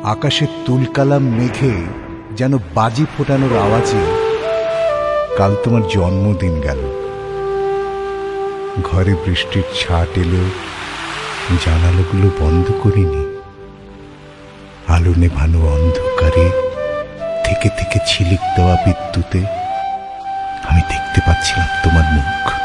আকাশে তুলকালাম মেঘে যেন বাজি ফোটানোর আওয়াজে কাল তোমার জন্মদিন গেল। ঘরে বৃষ্টির ছাট এলেও জানালাগুলো বন্ধ করিনি। আলো নেভানো অন্ধকারে থেকে থেকে ঝিলিক দেওয়া বিদ্যুতে আমি দেখতে পাচ্ছিলাম তোমার মুখ।